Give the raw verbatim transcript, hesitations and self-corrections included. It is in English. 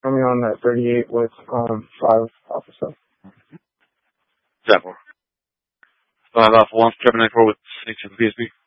coming on that thirty-eight with um five alpha stuff. Zap four. Five alpha one, Kevin nine four with H M P S B.